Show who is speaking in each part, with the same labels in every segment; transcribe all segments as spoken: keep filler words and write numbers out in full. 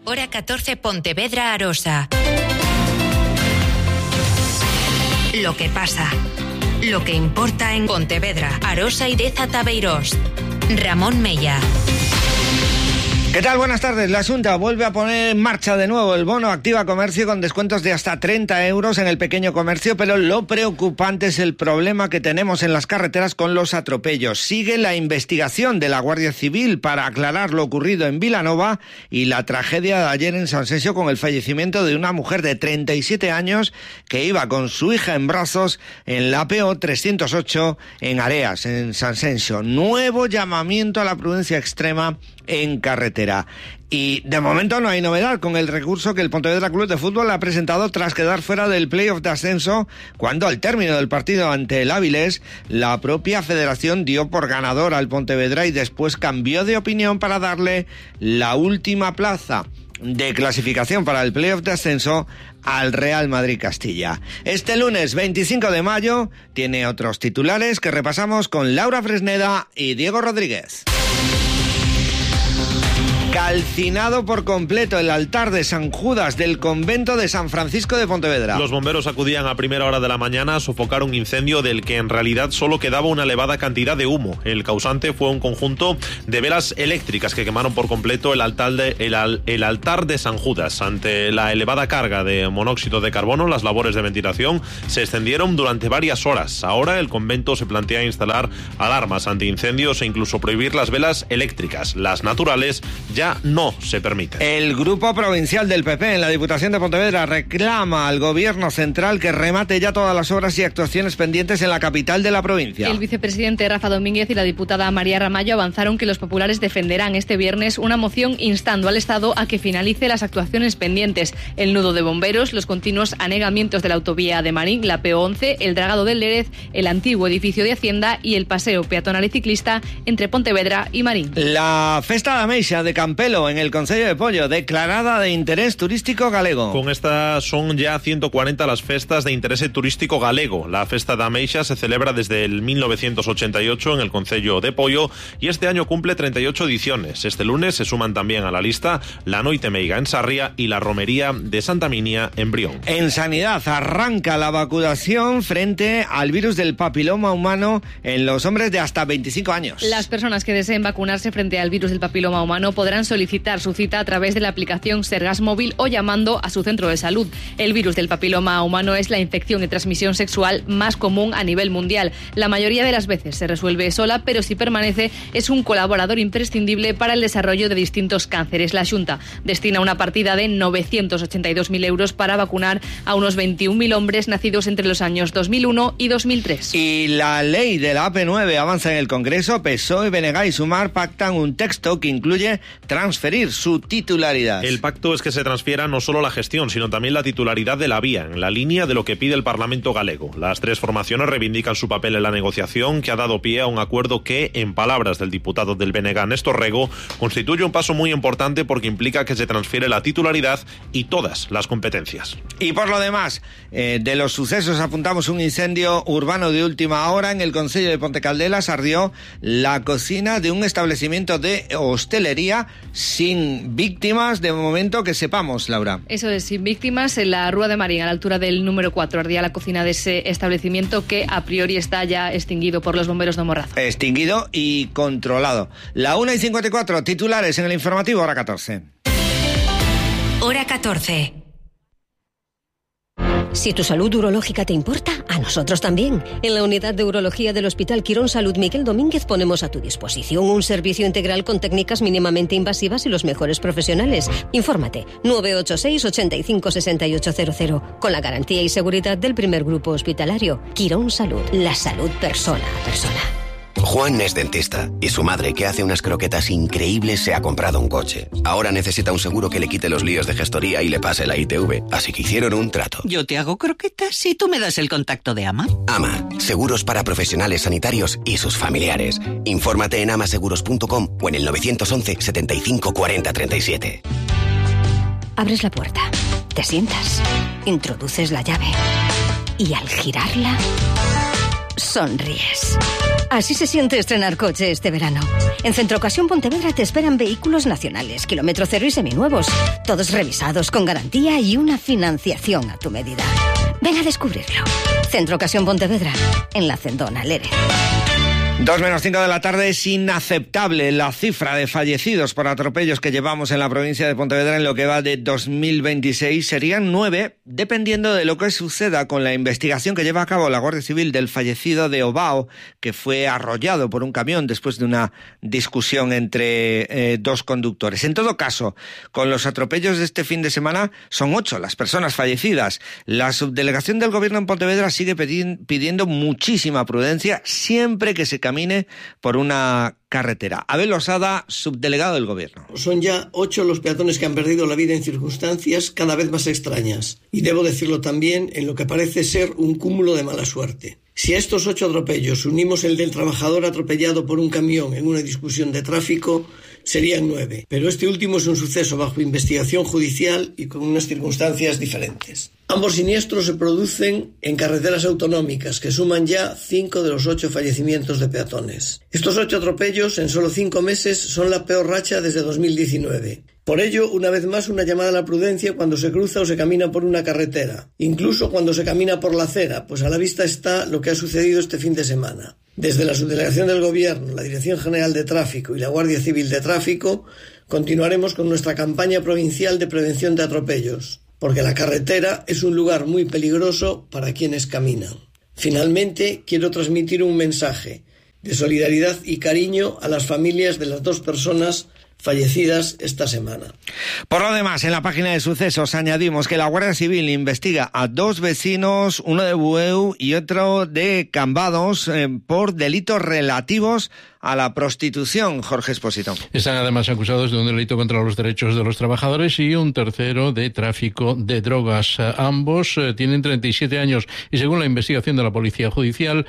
Speaker 1: Hora catorce, Pontevedra, Arosa. Lo que pasa, lo que importa en Pontevedra, Arosa y Deza Tabeirós. Ramón Mella.
Speaker 2: ¿Qué tal? Buenas tardes. La Xunta vuelve a poner en marcha de nuevo el bono Activa Comercio con descuentos de hasta treinta euros en el pequeño comercio, pero lo preocupante es el problema que tenemos en las carreteras con los atropellos. Sigue la investigación de la Guardia Civil para aclarar lo ocurrido en Vilanova y la tragedia de ayer en San Sensio con el fallecimiento de una mujer de treinta y siete años que iba con su hija en brazos en la P O trescientos ocho en Areas, en San Sensio. Nuevo llamamiento a la prudencia extrema en carretera. Y de momento no hay novedad con el recurso que el Pontevedra Club de Fútbol ha presentado tras quedar fuera del playoff de ascenso, cuando al término del partido ante el Áviles, la propia federación dio por ganador al Pontevedra y después cambió de opinión para darle la última plaza de clasificación para el playoff de ascenso al Real Madrid Castilla. Este lunes veinticinco de mayo tiene otros titulares que repasamos con Laura Fresneda y Diego Rodríguez. Calcinado por completo el altar de San Judas del convento de San Francisco de Pontevedra.
Speaker 3: Los bomberos acudían a primera hora de la mañana a sofocar un incendio del que en realidad solo quedaba una elevada cantidad de humo. El causante fue un conjunto de velas eléctricas que quemaron por completo el altar de, el, el altar de San Judas. Ante la elevada carga de monóxido de carbono, las labores de ventilación se extendieron durante varias horas. Ahora el convento se plantea instalar alarmas antiincendios e incluso prohibir las velas eléctricas. Las naturales ya no se permiten.
Speaker 2: El Grupo Provincial del P P en la Diputación de Pontevedra reclama al Gobierno Central que remate ya todas las obras y actuaciones pendientes en la capital de la provincia.
Speaker 4: El vicepresidente Rafa Domínguez y la diputada María Ramallo avanzaron que los populares defenderán este viernes una moción instando al Estado a que finalice las actuaciones pendientes: el nudo de bomberos, los continuos anegamientos de la autovía de Marín, la P O once, el dragado del Lérez, el antiguo edificio de Hacienda y el paseo peatonal y ciclista entre Pontevedra y Marín.
Speaker 2: La Festa da Meixa de Campelo en el Concello de Pollo, declarada de interés turístico galego.
Speaker 3: Con esta son ya ciento cuarenta las festas de interés turístico galego. La Festa da Meixa se celebra desde el mil novecientos ochenta y ocho en el Concello de Pollo y este año cumple treinta y ocho ediciones. Este lunes se suman también a la lista la Noite Meiga en Sarria y la Romería de Santa Minia en Brión.
Speaker 2: En sanidad arranca la vacunación frente al virus del papiloma humano en los hombres de hasta veinticinco años.
Speaker 4: Las personas que deseen vacunarse frente al virus del papiloma humano podrán solicitar su cita a través de la aplicación Sergas Móvil o llamando a su centro de salud. El virus del papiloma humano es la infección de transmisión sexual más común a nivel mundial. La mayoría de las veces se resuelve sola, pero si permanece es un colaborador imprescindible para el desarrollo de distintos cánceres. La Xunta destina una partida de novecientos ochenta y dos mil euros para vacunar a unos veintiún mil hombres nacidos entre los años dos mil uno y dos mil tres.
Speaker 2: Y la ley de la A P nueve avanza en el Congreso. P S O E, B N G y Sumar pactan un texto que incluye transferir su titularidad.
Speaker 3: El pacto es que se transfiera no solo la gestión, sino también la titularidad de la vía, en la línea de lo que pide el Parlamento galego. Las tres formaciones reivindican su papel en la negociación, que ha dado pie a un acuerdo que, en palabras del diputado del B N G, Néstor Rego, constituye un paso muy importante porque implica que se transfiere la titularidad y todas las competencias.
Speaker 2: Y por lo demás, eh, de los sucesos apuntamos un incendio urbano de última hora en el concello de Pontecaldelas. Ardió la cocina de un establecimiento de hostelería sin víctimas de momento que sepamos, Laura.
Speaker 4: Eso es, sin víctimas. En la Rúa de Marín, a la altura del número cuatro, ardía la cocina de ese establecimiento que a priori está ya extinguido por los bomberos de Morrazo.
Speaker 2: Extinguido y controlado. La una y cincuenta y cuatro, titulares en el informativo, hora catorce.
Speaker 1: Hora catorce.
Speaker 5: Si tu salud urológica te importa, a nosotros también. En la unidad de urología del Hospital Quirón Salud Miguel Domínguez ponemos a tu disposición un servicio integral con técnicas mínimamente invasivas y los mejores profesionales. Infórmate, nueve ocho seis, ochenta y cinco, sesenta y ocho cero cero, con la garantía y seguridad del primer grupo hospitalario. Quirón Salud, la salud persona a persona.
Speaker 6: Juan es dentista y su madre, que hace unas croquetas increíbles, se ha comprado un coche. Ahora necesita un seguro que le quite los líos de gestoría y le pase la I T V, así que hicieron un trato.
Speaker 7: Yo te hago croquetas y tú me das el contacto de Ama.
Speaker 6: Ama, seguros para profesionales sanitarios y sus familiares. Infórmate en amaseguros punto com o en el nueve once, setenta y cinco, cuarenta, treinta y siete.
Speaker 5: Abres la puerta, te sientas, introduces la llave y al girarla sonríes. Así se siente estrenar coche este verano. En Centro Ocasión Pontevedra te esperan vehículos nacionales, kilómetro cero y seminuevos, todos revisados con garantía y una financiación a tu medida. Ven a descubrirlo. Centro Ocasión Pontevedra, en la Cendona, Lérez.
Speaker 2: Dos menos cinco de la tarde. Es inaceptable la cifra de fallecidos por atropellos que llevamos en la provincia de Pontevedra en lo que va de dos mil veintiséis. Serían nueve, dependiendo de lo que suceda con la investigación que lleva a cabo la Guardia Civil del fallecido de Obao, que fue arrollado por un camión después de una discusión entre eh, dos conductores. En todo caso, con los atropellos de este fin de semana, son ocho las personas fallecidas. La subdelegación del Gobierno en Pontevedra sigue pidiendo muchísima prudencia siempre que se camine por una carretera. Abel Osada, subdelegado del Gobierno.
Speaker 8: Son ya ocho los peatones que han perdido la vida en circunstancias cada vez más extrañas. Y debo decirlo también en lo que parece ser un cúmulo de mala suerte. Si a estos ocho atropellos unimos el del trabajador atropellado por un camión en una discusión de tráfico, serían nueve. Pero este último es un suceso bajo investigación judicial y con unas circunstancias diferentes. Ambos siniestros se producen en carreteras autonómicas, que suman ya cinco de los ocho fallecimientos de peatones. Estos ocho atropellos en solo cinco meses son la peor racha desde dos mil diecinueve. Por ello, una vez más, una llamada a la prudencia cuando se cruza o se camina por una carretera, incluso cuando se camina por la acera, pues a la vista está lo que ha sucedido este fin de semana. Desde la Subdelegación del Gobierno, la Dirección General de Tráfico y la Guardia Civil de Tráfico, continuaremos con nuestra campaña provincial de prevención de atropellos, porque la carretera es un lugar muy peligroso para quienes caminan. Finalmente, quiero transmitir un mensaje de solidaridad y cariño a las familias de las dos personas fallecidas esta semana.
Speaker 2: Por lo demás, en la página de sucesos añadimos que la Guardia Civil investiga a dos vecinos, uno de Bueu y otro de Cambados, eh, por delitos relativos a la prostitución. Jorge Expósito.
Speaker 9: Están además acusados de un delito contra los derechos de los trabajadores y un tercero de tráfico de drogas. Ambos eh, tienen treinta y siete años y según la investigación de la Policía Judicial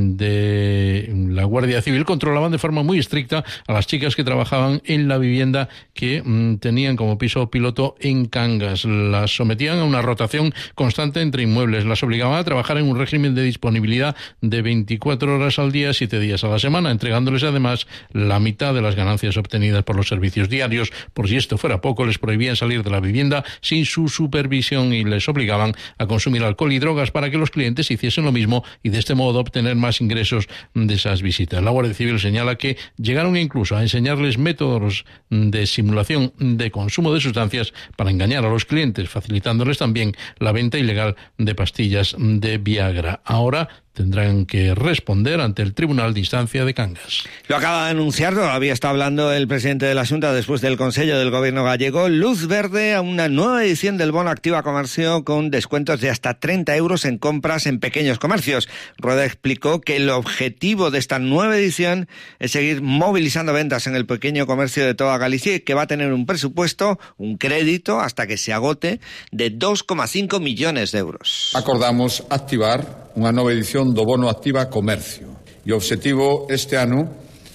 Speaker 9: de la Guardia Civil controlaban de forma muy estricta a las chicas que trabajaban en la vivienda que mmm, tenían como piso piloto en Cangas. Las sometían a una rotación constante entre inmuebles. Las obligaban a trabajar en un régimen de disponibilidad de veinticuatro horas al día, siete días a la semana, entregándoles además la mitad de las ganancias obtenidas por los servicios diarios. Por si esto fuera poco, les prohibían salir de la vivienda sin su supervisión y les obligaban a consumir alcohol y drogas para que los clientes hiciesen lo mismo y de este modo obtener más ingresos de esas visitas. La Guardia Civil señala que llegaron incluso a enseñarles métodos de simulación de consumo de sustancias para engañar a los clientes, facilitándoles también la venta ilegal de pastillas de Viagra. Ahora tendrán que responder ante el Tribunal de Instancia de Cangas.
Speaker 2: Lo acaba de anunciar, todavía está hablando el presidente de la Xunta después del Consejo del Gobierno gallego, luz verde a una nueva edición del Bono Activa Comercio con descuentos de hasta treinta euros en compras en pequeños comercios. Rueda explicó que el objetivo de esta nueva edición es seguir movilizando ventas en el pequeño comercio de toda Galicia y que va a tener un presupuesto, un crédito, hasta que se agote, de dos coma cinco millones de euros.
Speaker 10: Acordamos activar unha nova edición do Bono Activa Comercio. E o obxectivo este ano,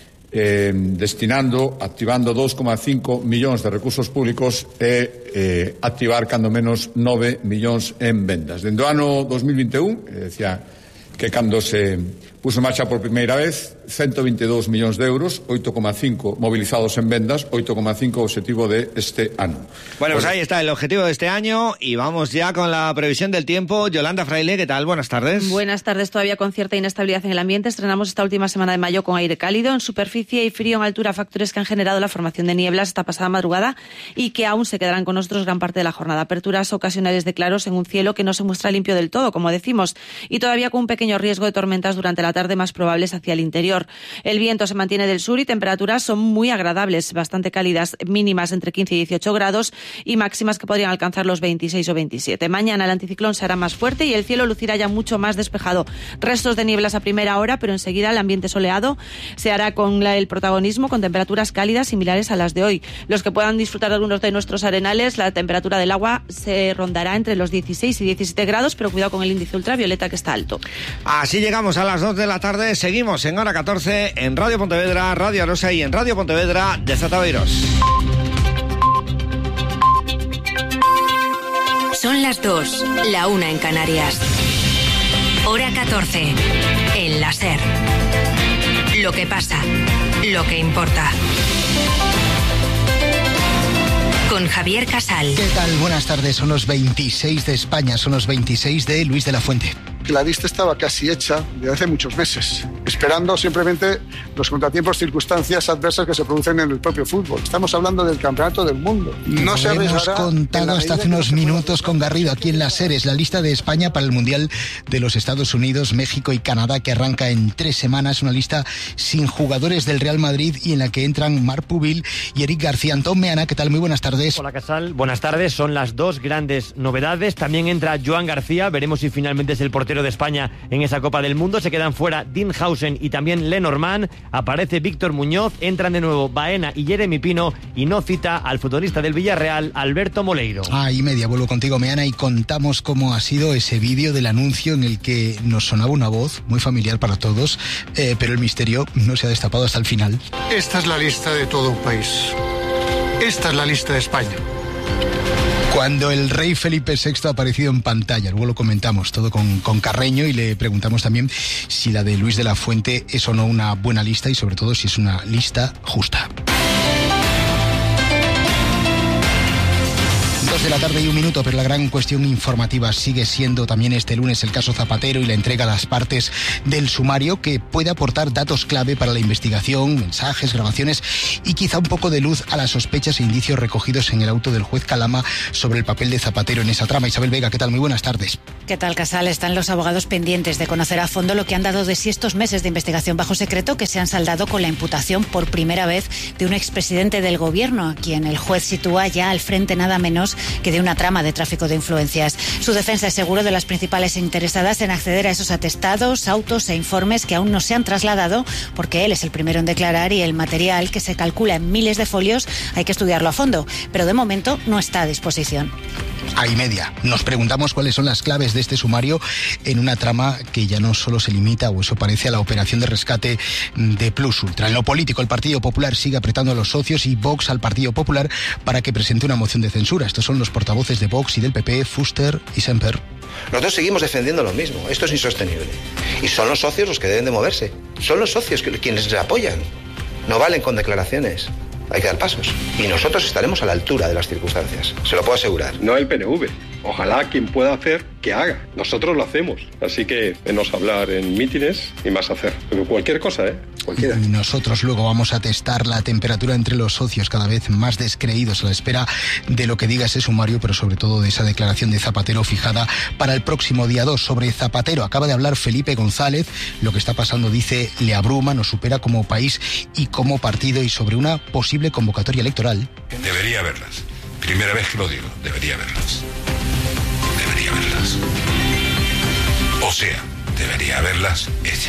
Speaker 10: eh, destinando, activando dos coma cinco millóns de recursos públicos e eh, activar cando menos nove millóns en vendas. Dende o ano dos mil vinte e un, eh, decía que cando se puso en marcha por primeira vez, ciento veintidós millóns de euros, oito coma cinco movilizados en vendas, oito coma cinco objetivo de este ano.
Speaker 2: Bueno, pues ahí está el objetivo de este año y vamos ya con la previsión del tiempo. Yolanda Fraile, ¿qué tal? Buenas tardes.
Speaker 11: Buenas tardes, todavía con cierta inestabilidad en el ambiente. Estrenamos esta última semana de mayo con aire cálido, en superficie y frío en altura, factores que han generado la formación de nieblas esta pasada madrugada y que aún se quedarán con nosotros gran parte de la jornada. Aperturas ocasionales de claros en un cielo que no se muestra limpio del todo, como decimos, y todavía con un pequeño riesgo de tormentas durante la tarde, más probables hacia el interior. El viento se mantiene del sur y temperaturas son muy agradables, bastante cálidas, mínimas entre quince y dieciocho grados y máximas que podrían alcanzar los veintiséis o veintisiete. Mañana el anticiclón será más fuerte y el cielo lucirá ya mucho más despejado. Restos de nieblas a primera hora, pero enseguida el ambiente soleado se hará con la, el protagonismo, con temperaturas cálidas similares a las de hoy. Los que puedan disfrutar de algunos de nuestros arenales, la temperatura del agua se rondará entre los dieciséis y diecisiete grados, pero cuidado con el índice ultravioleta que está alto.
Speaker 2: Así llegamos a las dos de la tarde. Seguimos en hora catorce en Radio Pontevedra, Radio Arosa y en Radio Pontevedra de Zataveiros.
Speaker 1: Son las dos, la una en Canarias. Hora catorce. El láser. Lo que pasa. Lo que importa. Con Javier Casal.
Speaker 12: ¿Qué tal? Buenas tardes. Son los veintiséis de España, son los veintiséis de Luis de la Fuente.
Speaker 13: La lista estaba casi hecha desde hace muchos meses, esperando simplemente los contratiempos, circunstancias adversas que se producen en el propio fútbol. Estamos hablando del campeonato del mundo. No se
Speaker 12: hemos contado hasta hace unos minutos con Garrido aquí en las series la lista de España para el Mundial de los Estados Unidos, México y Canadá, que arranca en tres semanas. Una lista sin jugadores del Real Madrid y en la que entran Marc Pubil y Eric García. Antón Meana, ¿qué tal? Muy buenas tardes.
Speaker 14: Hola Casal, buenas tardes. Son las dos grandes novedades. También entra Joan García. Veremos si finalmente es el portero de España en esa Copa del Mundo. Se quedan fuera Dinhausen y también Lenormand. Aparece Víctor Muñoz, entran de nuevo Baena y Jeremy Pino y no cita al futbolista del Villarreal, Alberto Moleiro.
Speaker 12: Ah, y media, vuelvo contigo, Meana, y contamos cómo ha sido ese vídeo del anuncio en el que nos sonaba una voz muy familiar para todos, eh, pero el misterio no se ha destapado hasta el final.
Speaker 13: Esta es la lista de todo un país. Esta es la lista de España.
Speaker 12: Cuando el rey Felipe sexto ha aparecido en pantalla, luego lo comentamos todo con, con Carreño y le preguntamos también si la de Luis de la Fuente es o no una buena lista y sobre todo si es una lista justa. Dos de la tarde y un minuto, pero la gran cuestión informativa sigue siendo también este lunes el caso Zapatero y la entrega a las partes del sumario que puede aportar datos clave para la investigación, mensajes, grabaciones y quizá un poco de luz a las sospechas e indicios recogidos en el auto del juez Calama sobre el papel de Zapatero en esa trama. Isabel Vega, ¿qué tal? Muy buenas tardes.
Speaker 15: ¿Qué tal, Casal? Están los abogados pendientes de conocer a fondo lo que han dado de sí estos meses de investigación bajo secreto que se han saldado con la imputación por primera vez de un expresidente del gobierno, a quien el juez sitúa ya al frente nada menos que de una trama de tráfico de influencias. Su defensa es seguro de las principales interesadas en acceder a esos atestados, autos e informes que aún no se han trasladado porque él es el primero en declarar y el material, que se calcula en miles de folios, hay que estudiarlo a fondo, pero de momento no está a disposición.
Speaker 12: A y media. Nos preguntamos cuáles son las claves de este sumario en una trama que ya no solo se limita, o eso parece, a la operación de rescate de Plus Ultra. En lo político, el Partido Popular sigue apretando a los socios y Vox al Partido Popular para que presente una moción de censura. Estos son los portavoces de Vox y del P P, Fuster y Semper.
Speaker 16: Nosotros seguimos defendiendo lo mismo. Esto es insostenible. Y son los socios los que deben de moverse. Son los socios que, quienes les apoyan. No valen con declaraciones. Hay que dar pasos. Y nosotros estaremos a la altura de las circunstancias. Se lo puedo asegurar.
Speaker 17: No el P N V. Ojalá quien pueda hacer, que haga. Nosotros lo hacemos. Así que menos hablar en mítines y más hacer. Pero cualquier cosa, ¿eh? Cualquiera.
Speaker 12: Y nosotros luego vamos a testar la temperatura entre los socios, cada vez más descreídos a la espera de lo que diga ese sumario, pero sobre todo de esa declaración de Zapatero fijada para el próximo día dos. Sobre Zapatero acaba de hablar Felipe González. Lo que está pasando, dice, le abruma, nos supera como país y como partido, y sobre una posible convocatoria electoral.
Speaker 18: Debería haberlas. Primera vez que lo digo, debería haberlas. Debería haberlas. O sea, debería haberlas este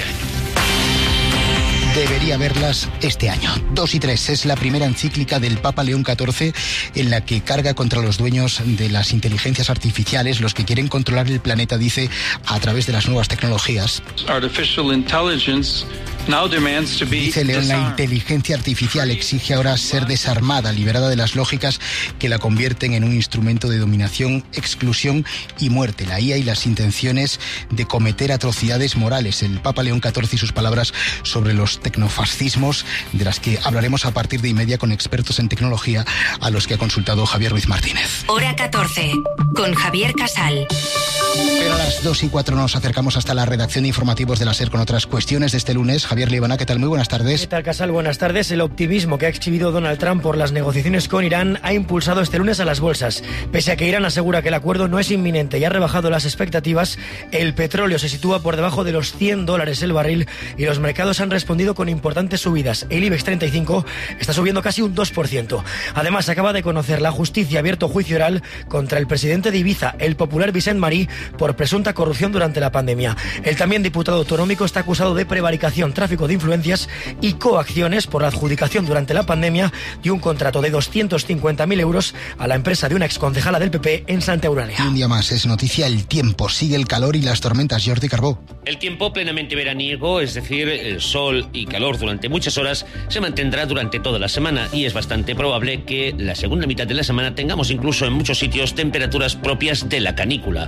Speaker 18: año.
Speaker 12: Debería verlas este año. Dos y tres es la primera encíclica del Papa León catorce en la que carga contra los dueños de las inteligencias artificiales, los que quieren controlar el planeta, dice, a través de las nuevas tecnologías.
Speaker 19: Artificial intelligence now demands to be
Speaker 12: Dice León, la inteligencia artificial exige ahora ser desarmada, liberada de las lógicas que la convierten en un instrumento de dominación, exclusión y muerte. La I A y las intenciones de cometer atrocidades morales. El Papa León catorce y sus palabras sobre los tecnofascismos, de las que hablaremos a partir de y media con expertos en tecnología a los que ha consultado Javier Ruiz Martínez.
Speaker 1: Hora catorce, con Javier Casal.
Speaker 12: Pero a las dos y cuatro nos acercamos hasta la redacción de informativos de la SER con otras cuestiones de este lunes. Javier Líbana, ¿qué tal? Muy buenas tardes.
Speaker 20: ¿Qué tal, Casal? Buenas tardes. El optimismo que ha exhibido Donald Trump por las negociaciones con Irán ha impulsado este lunes a las bolsas. Pese a que Irán asegura que el acuerdo no es inminente y ha rebajado las expectativas, el petróleo se sitúa por debajo de los cien dólares el barril y los mercados han respondido con importantes subidas. El IBEX treinta y cinco está subiendo casi un dos por ciento. Además, acaba de conocer la justicia abierto juicio oral contra el presidente de Ibiza, el popular Vicent Marí, por presunta corrupción durante la pandemia. El también diputado autonómico está acusado de prevaricación, tráfico de influencias y coacciones por la adjudicación durante la pandemia de un contrato de doscientos cincuenta mil euros a la empresa de una exconcejala del P P en Santa Eulalia.
Speaker 12: Un día más es noticia el tiempo. Sigue el calor y las tormentas. Jordi Carbó.
Speaker 21: El tiempo plenamente veraniego, es decir, el sol y calor durante muchas horas, se mantendrá durante toda la semana y es bastante probable que la segunda mitad de la semana tengamos incluso en muchos sitios temperaturas propias de la canícula. De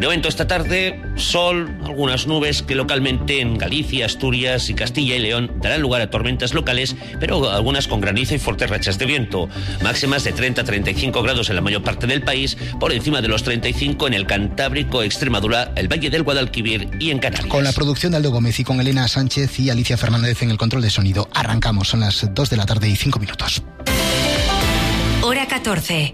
Speaker 21: De momento esta tarde, sol, algunas nubes que localmente en Galicia, Asturias y Castilla y León darán lugar a tormentas locales, pero algunas con granizo y fuertes rachas de viento. Máximas de treinta a treinta y cinco grados en la mayor parte del país, por encima de los treinta y cinco en el Cantábrico, Extremadura, el Valle del Guadalquivir y en Canarias.
Speaker 12: Con la producción de Aldo Gómez y con Elena Sánchez y Alicia Fernández en el control de sonido, arrancamos. Son las dos de la tarde y cinco minutos.
Speaker 1: Hora catorce.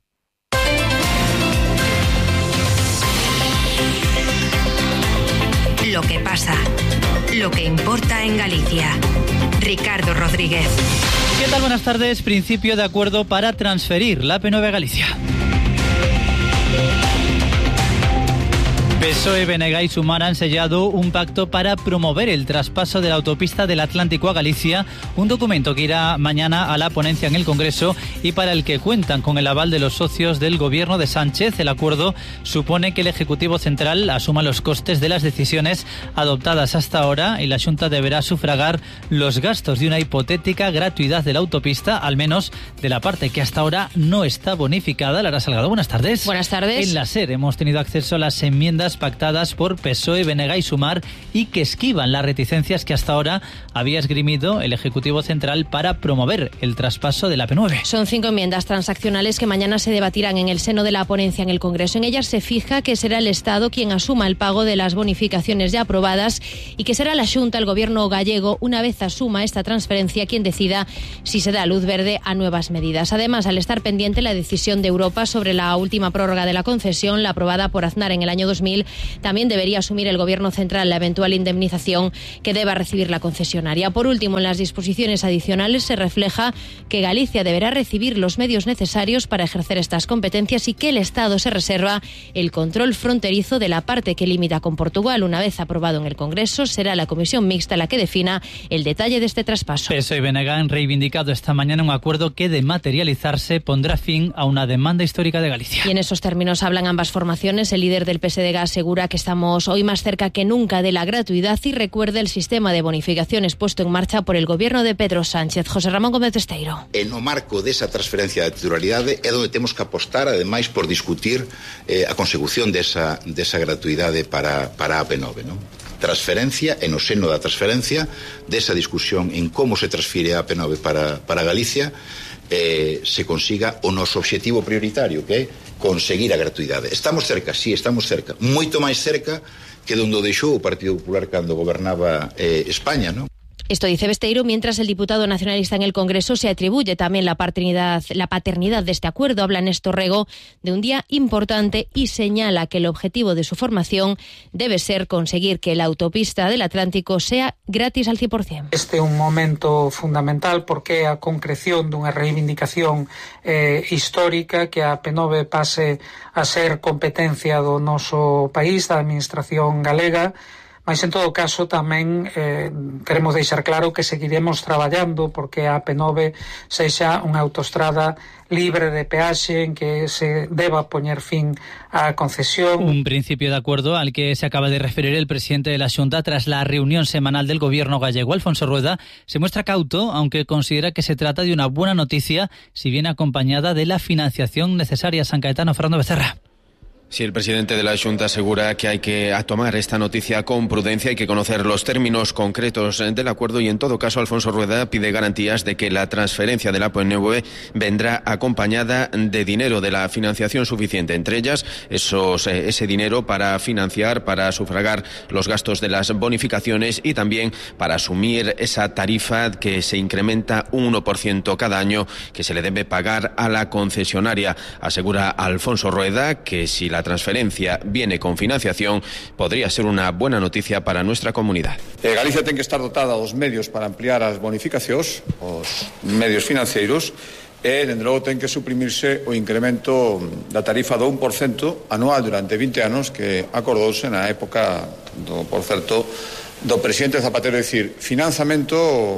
Speaker 1: Lo que pasa, lo que importa en Galicia. Ricardo Rodríguez.
Speaker 3: ¿Qué tal? Buenas tardes. Principio de acuerdo para transferir la A P nueve a Galicia. P S O E, B N G y Sumar han sellado un pacto para promover el traspaso de la autopista del Atlántico a Galicia, un documento que irá mañana a la ponencia en el Congreso y para el que cuentan con el aval de los socios del gobierno de Sánchez. El acuerdo supone que el Ejecutivo Central asuma los costes de las decisiones adoptadas hasta ahora y la Xunta deberá sufragar los gastos de una hipotética gratuidad de la autopista, al menos de la parte que hasta ahora no está bonificada. Lara Salgado, buenas tardes.
Speaker 4: Buenas tardes.
Speaker 3: En la SER hemos tenido acceso a las enmiendas pactadas por P S O E, B N G y Sumar y que esquivan las reticencias que hasta ahora había esgrimido el Ejecutivo Central para promover el traspaso de la A P nueve.
Speaker 4: Son cinco enmiendas transaccionales que mañana se debatirán en el seno de la ponencia en el Congreso. En ellas se fija que será el Estado quien asuma el pago de las bonificaciones ya aprobadas y que será la Xunta, el Gobierno gallego, una vez asuma esta transferencia, quien decida si se da luz verde a nuevas medidas. Además, al estar pendiente la decisión de Europa sobre la última prórroga de la concesión, la aprobada por Aznar en el año dos mil, también debería asumir el Gobierno central la eventual indemnización que deba recibir la concesionaria. Por último, en las disposiciones adicionales se refleja que Galicia deberá recibir los medios necesarios para ejercer estas competencias y que el Estado se reserva el control fronterizo de la parte que limita con Portugal. Una vez aprobado en el Congreso, será la Comisión Mixta la que defina el detalle de este traspaso.
Speaker 3: P S O E y B N G han reivindicado esta mañana un acuerdo que, de materializarse, pondrá fin a una demanda histórica de Galicia.
Speaker 4: Y en esos términos hablan ambas formaciones. El líder del P S D G asegura que estamos hoy más cerca que nunca de la gratuidad y recuerda el sistema de bonificaciones puesto en marcha por el Gobierno de Pedro Sánchez. José Ramón Gómez Besteiro.
Speaker 22: E no marco desa transferencia de titularidade é onde temos que apostar, ademais, por discutir eh, a consecución desa, desa gratuidade para, para a A P nove, non? Transferencia, e no seno da transferencia, desa discusión en como se transfire a A P nove para, para Galicia, eh, se consiga o noso obxectivo prioritario, que é conseguir a gratuidade. Estamos cerca, sí, estamos cerca. Moito máis cerca que donde o deixou o Partido Popular cando gobernaba eh, España, non?
Speaker 4: Esto dice Besteiro, mientras el diputado nacionalista en el Congreso se atribuye también la paternidad, la paternidad de este acuerdo. Habla Néstor Rego de un día importante y señala que el objetivo de su formación debe ser conseguir que la autopista del Atlántico sea gratis al cien por cien.
Speaker 23: Este é un momento fundamental porque é a concreción dunha reivindicación eh, histórica, que a A P nove pase a ser competencia do noso país, da administración galega. Mas, en todo caso, tamén eh, queremos deixar claro que seguiremos traballando porque a A P nove sexa unha autoestrada libre de peaxe en que se deba poñer fin á concesión.
Speaker 3: Un principio de acuerdo al que se acaba de referir el presidente de la Xunta tras la reunión semanal del Gobierno gallego. Alfonso Rueda se muestra cauto, aunque considera que se trata de una buena noticia si viene acompañada de la financiación necesaria. San Caetano, Fernando Becerra.
Speaker 24: Sí, el presidente de la Xunta asegura que hay que tomar esta noticia con prudencia, hay que conocer los términos concretos del acuerdo y, en todo caso, Alfonso Rueda pide garantías de que la transferencia de la A P nueve vendrá acompañada de dinero, de la financiación suficiente, entre ellas esos, ese dinero para financiar, para sufragar los gastos de las bonificaciones y también para asumir esa tarifa que se incrementa un uno por ciento cada año que se le debe pagar a la concesionaria. Asegura Alfonso Rueda que si la transferencia viene con financiación, podría ser una buena noticia para nuestra comunidad.
Speaker 10: Eh, Galicia ten que estar dotada dos medios para ampliar as bonificacións, os medios financeiros, e, dende logo, ten que suprimirse o incremento da tarifa do un por cento anual durante vinte anos que acordouse na época, do, por certo, do presidente Zapatero, é dicir, financiamento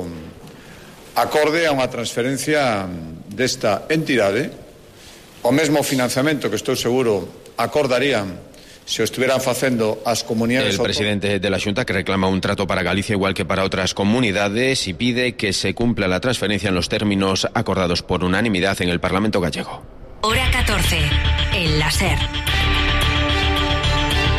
Speaker 10: acorde a unha transferencia desta entidade, o mesmo financiamento que estou seguro acordarían si o estuvieran facendo as comunidades.
Speaker 24: El presidente de la Xunta, que reclama un trato para Galicia igual que para otras comunidades, y pide que se cumpla la transferencia en los términos acordados por unanimidad en el Parlamento gallego.
Speaker 1: Hora catorce, en la SER.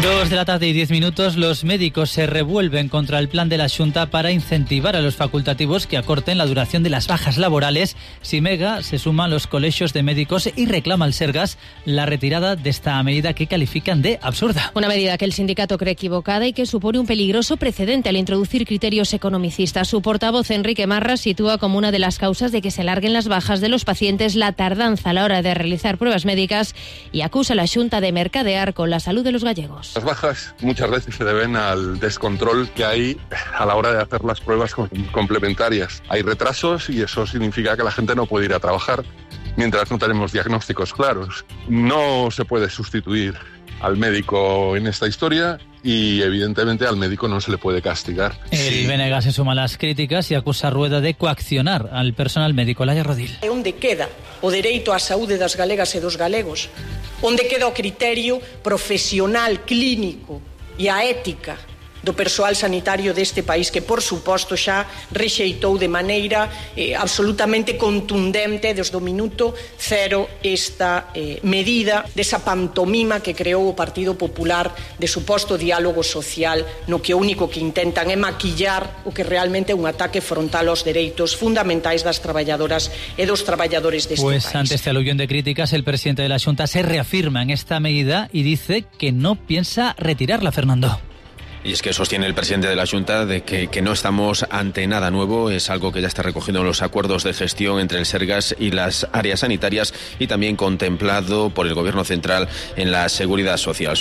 Speaker 3: Dos de la tarde y diez minutos, los médicos se revuelven contra el plan de la Xunta para incentivar a los facultativos que acorten la duración de las bajas laborales. Simega se suman los colegios de médicos y reclama al Sergas la retirada de esta medida que califican de absurda.
Speaker 5: Una medida que el sindicato cree equivocada y que supone un peligroso precedente al introducir criterios economicistas. Su portavoz, Enrique Marras, sitúa como una de las causas de que se alarguen las bajas de los pacientes la tardanza a la hora de realizar pruebas médicas y acusa a la Xunta de mercadear con la salud de los gallegos.
Speaker 6: Las bajas muchas veces se deben al descontrol que hay a la hora de hacer las pruebas complementarias. Hay retrasos y eso significa que la gente no puede ir a trabajar mientras no tenemos diagnósticos claros. No se puede sustituir al médico en esta historia y evidentemente al médico no se le puede castigar.
Speaker 3: El
Speaker 6: sí.
Speaker 3: B N G se suma a las críticas y acusa a Rueda de coaccionar al personal médico. Laia Rodil.
Speaker 7: Onde queda o dereito á saúde das galegas e dos galegos? Onde queda o criterio profesional, clínico e a ética do persoal sanitario deste país que, por suposto, xa rexeitou de maneira eh, absolutamente contundente desde o minuto cero esta eh, medida desa pantomima que creou o Partido Popular de suposto diálogo social no que o único que intentan é maquillar o que realmente é un ataque frontal aos dereitos fundamentais das traballadoras e dos traballadores deste
Speaker 3: pues,
Speaker 7: país.
Speaker 3: Pues ante este aluvión de críticas, el presidente de la Xunta se reafirma en esta medida y dice que no piensa retirarla, Fernando.
Speaker 24: Y es que sostiene el presidente de la Xunta de que, que no estamos ante nada nuevo, es algo que ya está recogido en los acuerdos de gestión entre el Sergas y las áreas sanitarias y también contemplado por el Gobierno central en la seguridad social.